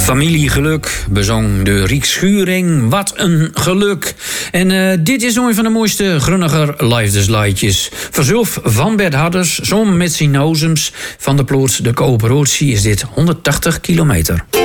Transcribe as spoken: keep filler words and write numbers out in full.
Familiegeluk, bezong de Riek Schuring. Wat een geluk. En uh, dit is een van de mooiste Grunniger liefdesliedjes. Verzulf van Bert Harders, som met zijn nozems van de plots de coöperatie is dit honderdtachtig kilometer.